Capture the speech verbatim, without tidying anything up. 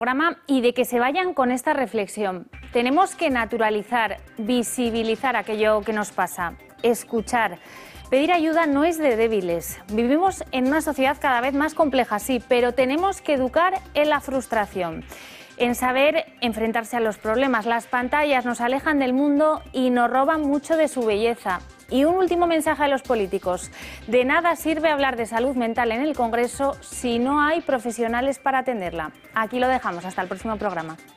Programa y de que se vayan con esta reflexión. Tenemos que naturalizar, visibilizar aquello que nos pasa, escuchar. Pedir ayuda no es de débiles. Vivimos en una sociedad cada vez más compleja, sí, pero tenemos que educar en la frustración, en saber enfrentarse a los problemas. Las pantallas nos alejan del mundo y nos roban mucho de su belleza. Y un último mensaje a los políticos. De nada sirve hablar de salud mental en el Congreso si no hay profesionales para atenderla. Aquí lo dejamos. Hasta el próximo programa.